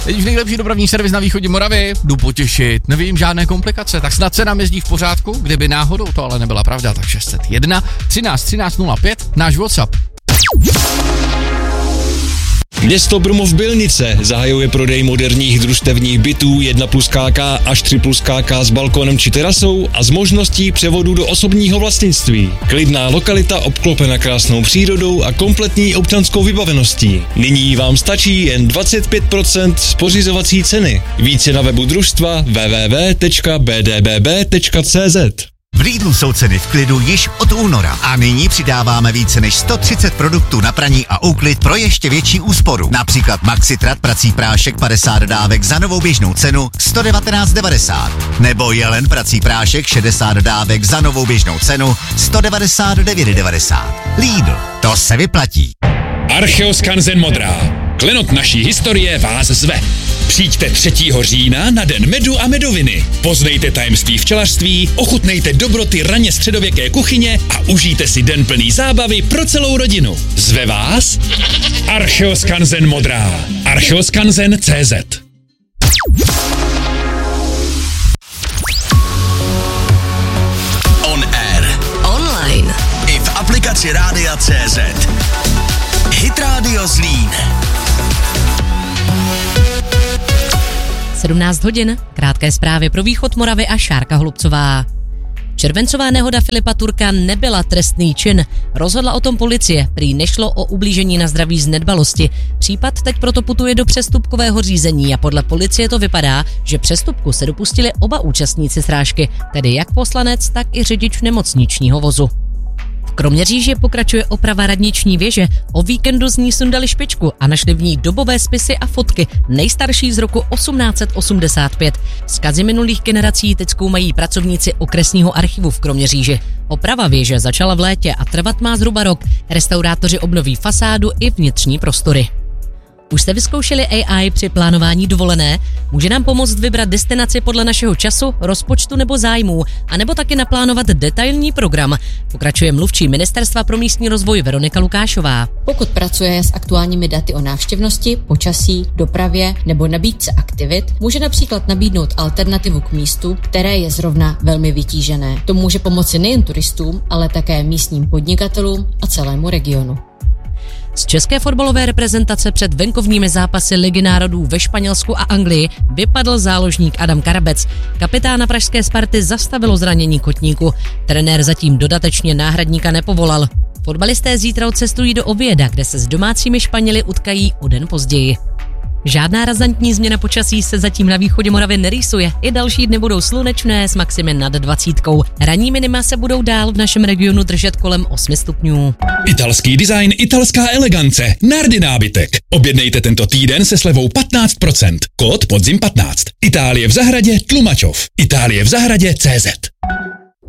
Teď už nejlepší dopravní servis na východě Moravy. Jdu potěšit, nevím žádné komplikace, tak snad se nám jezdí v pořádku, kdyby náhodou to ale nebyla pravda, tak 601 13 13 05, náš WhatsApp. Město Brumov-Bylnice zahajuje prodej moderních družstevních bytů 1+KK až 3+KK s balkónem či terasou a s možností převodu do osobního vlastnictví. Klidná lokalita obklopena krásnou přírodou a kompletní občanskou vybaveností. Nyní vám stačí jen 25% z pořizovací ceny. Více na webu družstva www.bdbb.cz. V Lidlu jsou ceny v klidu již od února a nyní přidáváme více než 130 produktů na praní a úklid pro ještě větší úsporu. Například Maxitrat prací prášek 50 dávek za novou běžnou cenu 119,90 nebo Jelen prací prášek 60 dávek za novou běžnou cenu 199,90. Lidl, to se vyplatí. Archeoskanzen Modrá. Klenot naší historie vás zve. Přijďte 3. října na Den medu a medoviny. Poznejte tajemství včelařství, ochutnejte dobroty raně středověké kuchyně a užijte si den plný zábavy pro celou rodinu. Zve vás Archeoskanzen Modrá. Archeoskanzen.cz. On air. Online. I v aplikaci Rádia.cz. Hit Radio Zlín. 17 hodin, krátké zprávy pro východ Moravy a Šárka Holubcová. Červencová nehoda Filipa Turka nebyla trestný čin. Rozhodla o tom policie, prý nešlo o ublížení na zdraví z nedbalosti. Případ teď proto putuje do přestupkového řízení a podle policie to vypadá, že přestupku se dopustili oba účastníci srážky, tedy jak poslanec, tak i řidič nemocničního vozu. V Kroměříži pokračuje oprava radniční věže, o víkendu z ní sundali špičku a našli v ní dobové spisy a fotky, nejstarší z roku 1885. Vzkazy minulých generací teď zkoumají pracovníci okresního archivu v Kroměříži. Oprava věže začala v létě a trvat má zhruba rok. Restaurátoři obnoví fasádu i vnitřní prostory. Už jste vyzkoušeli AI při plánování dovolené? Může nám pomoct vybrat destinaci podle našeho času, rozpočtu nebo zájmů, anebo taky naplánovat detailní program. Pokračuje mluvčí Ministerstva pro místní rozvoj Veronika Lukášová. Pokud pracuje s aktuálními daty o návštěvnosti, počasí, dopravě nebo nabídce aktivit, může například nabídnout alternativu k místu, které je zrovna velmi vytížené. To může pomoci nejen turistům, ale také místním podnikatelům a celému regionu. Z české fotbalové reprezentace před venkovními zápasy Ligy národů ve Španělsku a Anglii vypadl záložník Adam Karabec. Kapitána pražské Sparty zastavilo zranění kotníku. Trenér zatím dodatečně náhradníka nepovolal. Fotbalisté zítra odcestují do Ovieda, kde se s domácími Španěli utkají o den později. Žádná razantní změna počasí se zatím na východě Moravy nerýsuje. I další dny budou slunečné s maximem nad 20. Ranní minima se budou dál v našem regionu držet kolem 8 stupňů. Italský design, italská elegance, Nardi nábytek. Objednejte tento týden se slevou 15%. Kód podzim 15. Itálie v zahradě Tlumačov. Itálie v zahradě CZ.